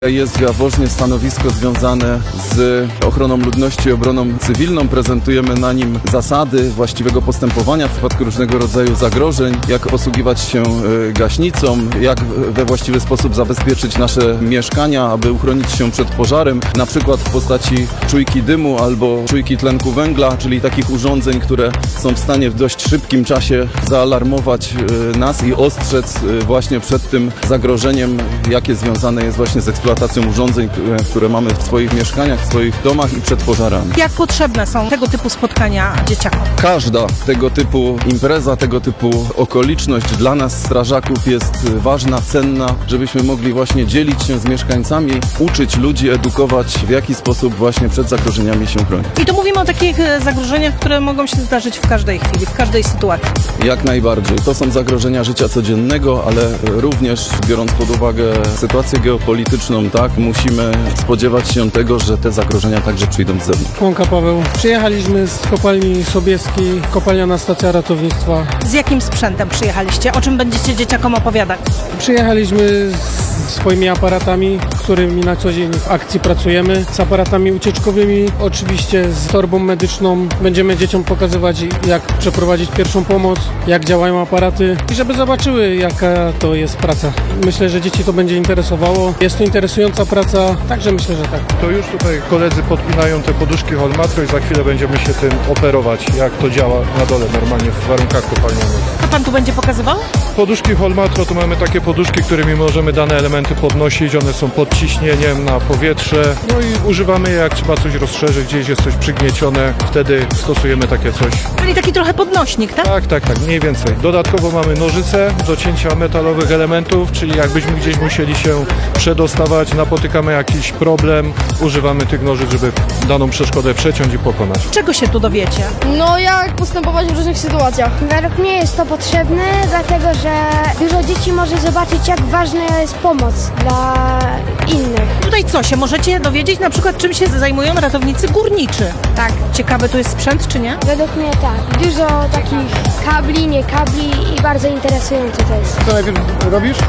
Jest w Jaworznie stanowisko związane z ochroną ludności i obroną cywilną. Prezentujemy na nim zasady właściwego postępowania w przypadku różnego rodzaju zagrożeń, jak posługiwać się gaśnicą, jak we właściwy sposób zabezpieczyć nasze mieszkania, aby uchronić się przed pożarem, na przykład w postaci czujki dymu albo czujki tlenku węgla, czyli takich urządzeń, które są w stanie w dość szybkim czasie zaalarmować nas i ostrzec właśnie przed tym zagrożeniem, jakie związane jest właśnie z eksploatacją urządzeń, które mamy w swoich mieszkaniach, w swoich domach i przed pożarami. Jak potrzebne są tego typu spotkania dzieciakom? Każda tego typu impreza, tego typu okoliczność dla nas, strażaków, jest ważna, cenna, żebyśmy mogli właśnie dzielić się z mieszkańcami, uczyć ludzi, edukować, w jaki sposób właśnie przed zagrożeniami się chronić. I tu mówimy o takich zagrożeniach, które mogą się zdarzyć w każdej chwili, w każdej sytuacji. Jak najbardziej. To są zagrożenia życia codziennego, ale również biorąc pod uwagę sytuację geopolityczną, tak, musimy spodziewać się tego, że te zagrożenia także przyjdą z zewnątrz. Łąka Paweł. Przyjechaliśmy z kopalni Sobieskiej, kopalniana stacja ratownictwa. Z jakim sprzętem przyjechaliście? O czym będziecie dzieciakom opowiadać? Przyjechaliśmy z swoimi aparatami, którymi na co dzień w akcji pracujemy, z aparatami ucieczkowymi, oczywiście z torbą medyczną. Będziemy dzieciom pokazywać, jak przeprowadzić pierwszą pomoc, jak działają aparaty i żeby zobaczyły, jaka to jest praca. Myślę, że dzieci to będzie interesowało. Jest to interesująca praca, także myślę, że tak. To już tutaj koledzy podpinają te poduszki Holmatro i za chwilę będziemy się tym operować, jak to działa na dole normalnie w warunkach kopalnianych. Co pan tu będzie pokazywał? Poduszki Holmatro to mamy takie poduszki, którymi możemy dane elementy podnosić, one są pod ciśnieniem na powietrze, no i używamy je, jak trzeba coś rozszerzyć, gdzieś jest coś przygniecione, wtedy stosujemy takie coś. Czyli taki trochę podnośnik, tak? Tak, mniej więcej. Dodatkowo mamy nożyce do cięcia metalowych elementów, czyli jakbyśmy gdzieś musieli się przedostawać, napotykamy jakiś problem, używamy tych nożyc, żeby daną przeszkodę przeciąć i pokonać. Czego się tu dowiecie? No jak postępować w różnych sytuacjach. Według mnie jest to potrzebne, dlatego że dużo dzieci może zobaczyć, jak ważna jest pomoc dla innych. Tutaj co się możecie dowiedzieć? Na przykład czym się zajmują ratownicy górniczy? Tak, Ciekawy tu jest sprzęt, czy nie? według mnie tak. Dużo takich kabli, nie kabli i bardzo interesujące to jest. Co najpierw robisz?